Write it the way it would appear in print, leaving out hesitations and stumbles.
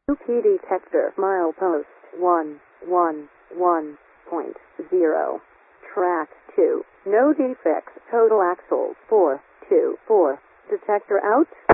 Key detector milepost 111.0. Track 2. No defects. Total axles 424. Detector out.